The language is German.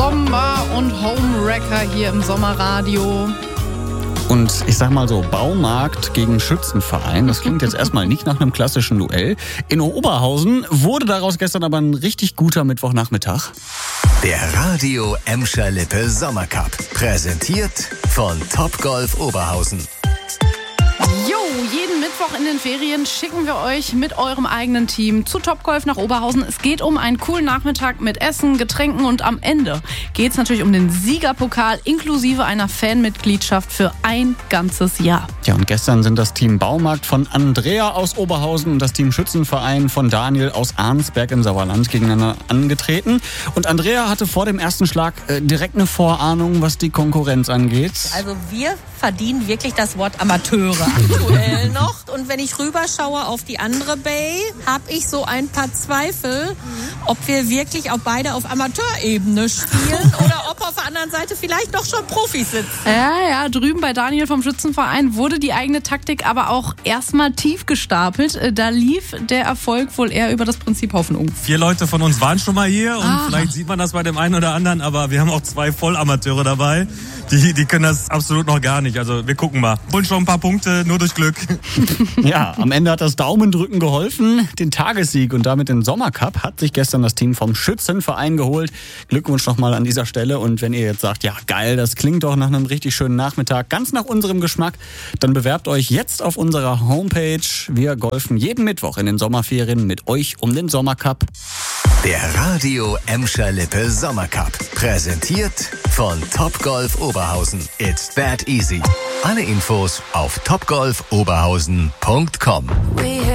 Sommer und Homewrecker hier im Sommerradio. Und ich sag mal so, Baumarkt gegen Schützenverein, das klingt jetzt erstmal nicht nach einem klassischen Duell. In Oberhausen wurde daraus gestern aber ein richtig guter Mittwochnachmittag. Der Radio Emscher Lippe Sommercup, präsentiert von Topgolf Oberhausen. Jo, jeden Mittwoch in den Ferien schicken wir euch mit eurem eigenen Team zu Topgolf nach Oberhausen. Es geht um einen coolen Nachmittag mit Essen, Getränken und am Ende geht es natürlich um den Siegerpokal inklusive einer Fanmitgliedschaft für ein ganzes Jahr. Ja, und gestern sind das Team Baumarkt von Andrea aus Oberhausen und das Team Schützenverein von Daniel aus Arnsberg im Sauerland gegeneinander angetreten. Und Andrea hatte vor dem ersten Schlag direkt eine Vorahnung, was die Konkurrenz angeht. Also wir verdienen wirklich das Wort Amateure aktuell noch. Und wenn ich rüberschaue auf die andere Bay, habe ich so ein paar Zweifel, ob wir wirklich auch beide auf Amateurebene spielen oder ob auf der anderen Seite vielleicht noch schon Profis sitzen. Ja, drüben bei Daniel vom Schützenverein wurde die eigene Taktik aber auch erstmal tief gestapelt. Da lief der Erfolg wohl eher über das Prinzip Hoffnung. 4 Leute von uns waren schon mal hier und vielleicht sieht man das bei dem einen oder anderen, aber wir haben auch 2 Vollamateure dabei. Die können das absolut noch gar nicht. Also wir gucken mal. Holen schon ein paar Punkte, nur durch Glück. Ja, am Ende hat das Daumendrücken geholfen. Den Tagessieg und damit den Sommercup hat sich gestern das Team vom Schützenverein geholt. Glückwunsch nochmal an dieser Stelle. Und wenn ihr jetzt sagt, ja geil, das klingt doch nach einem richtig schönen Nachmittag, ganz nach unserem Geschmack, dann bewerbt euch jetzt auf unserer Homepage. Wir golfen jeden Mittwoch in den Sommerferien mit euch um den Sommercup. Der Radio Emscher Lippe Sommercup, präsentiert von Topgolf Oberhausen. It's that easy. Alle Infos auf topgolfoberhausen.com.